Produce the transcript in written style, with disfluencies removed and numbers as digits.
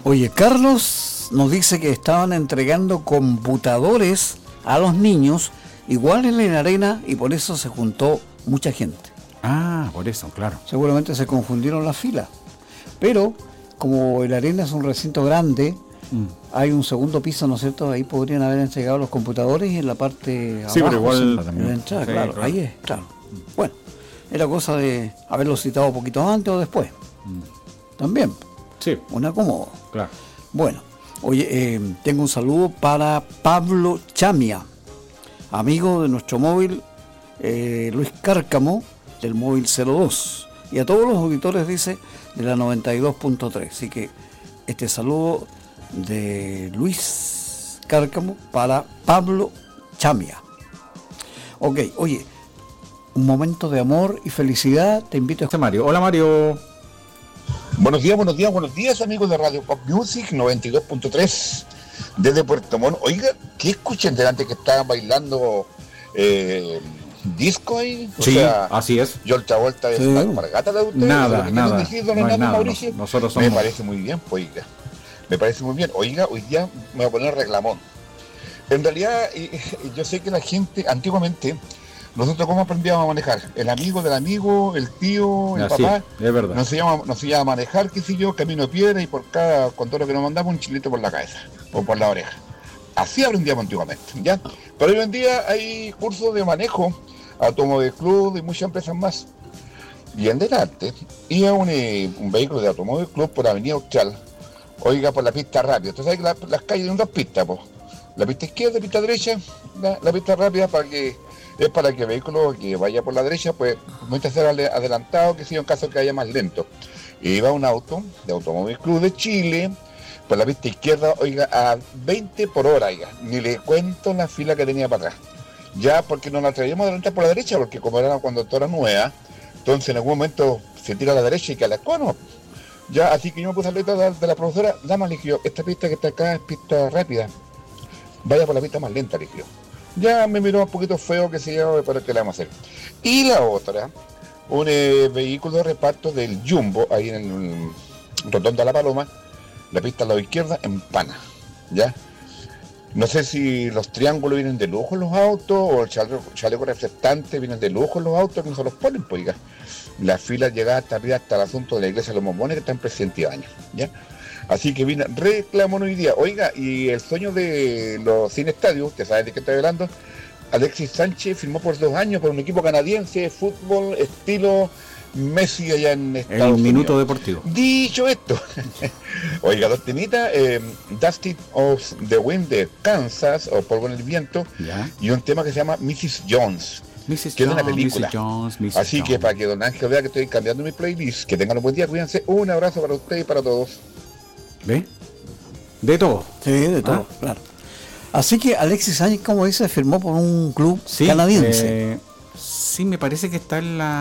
Oye, Carlos nos dice que estaban entregando computadores a los niños, igual en la arena, y por eso se juntó mucha gente. Ah, por eso, claro. Seguramente se confundieron las filas. Pero, como el arena es un recinto grande, hay un segundo piso, ¿no es cierto? Ahí podrían haber entregado los computadores y en la parte sí, abajo, pero igual en la entrada, sí, claro, ahí es, claro. Bueno, era cosa de haberlo citado un poquito antes o después. También. Sí. Un acomodo. Claro. Bueno, oye, tengo un saludo para Pablo Chamia, amigo de nuestro móvil Luis Cárcamo, del móvil 02, y a todos los auditores, dice, de la 92.3. Así que este saludo de Luis Cárcamo para Pablo Chamia. Ok, oye, un momento de amor y felicidad, te invito a... Mario. Hola, Mario. Buenos días, amigos de Radio Pop Music 92.3 desde Puerto Montt. Oiga, ¿qué escuchan delante que estaban bailando disco ahí? Sí, así es. Yo el Travolta de la Margata de ustedes. Nada. No hay nada. Mauricio. Nosotros somos... Me parece muy bien, pues, oiga. Me parece muy bien. Oiga, hoy día me voy a poner reclamón. En realidad, yo sé que la gente, antiguamente, nosotros cómo aprendíamos a manejar. El amigo del amigo, el tío, el papá. Es verdad. Nos iba a manejar, qué sé yo, camino de piedra, y por cada contorno que nos mandamos, un chilito por la cabeza o por la oreja. Así aprendíamos antiguamente, ¿ya? Pero hoy en día hay cursos de manejo, Automóvil Club y muchas empresas más. Y en delante, iba un vehículo de Automóvil Club por Avenida Austral, oiga, por la pista rápida. Entonces hay las calles tienen dos pistas, pues. La pista izquierda, la pista derecha, la pista rápida es para que el vehículo que vaya por la derecha, pues, mientras sea adelantado, que sea en caso que vaya más lento. Y iba un auto de Automóvil Club de Chile, por la pista izquierda, oiga, a 20 por hora, oiga. Ni le cuento la fila que tenía para atrás. Ya, porque no la traíamos a adelantar por la derecha, porque como era cuando era nueva, entonces en algún momento se tira a la derecha y que a la escuadra. Ya, así que yo me puse a letra de la profesora, dama, eligió, esta pista que está acá es pista rápida. Vaya por la pista más lenta, eligió. Ya me miró un poquito feo, que se llama, para que le vamos a hacer. Y la otra, un vehículo de reparto del Jumbo, ahí en el Rotonda La Paloma, la pista al lado izquierda, en Pana, ¿ya? No sé si los triángulos vienen de lujo en los autos, o el chaleco reflectante vienen de lujo en los autos, que no se los ponen, pues, oiga. La fila llega hasta arriba, hasta el asunto de la iglesia de los Mormones, que está en Presidente Ibáñez, ¿ya? Así que vine, reclamo hoy día. Oiga, y el sueño de los Cine Estadios, usted sabe de qué estoy hablando, Alexis Sánchez firmó por 2 años por un equipo canadiense de fútbol estilo Messi allá en Estados Unidos. El minuto deportivo. Dicho esto, oiga, dos temitas, Dusty of the Wind de Kansas, o Polvo en el Viento, ¿ya? Y un tema que se llama Mrs. Jones. Que es una película. Así que para que don Ángel vea que estoy cambiando mi playlist, que tengan un buen día, cuídense, un abrazo para usted y para todos. ¿Ve? De todo. Sí, de todo, claro. Así que Alexis Sánchez, como dice, firmó por un club canadiense. Sí, me parece que está en la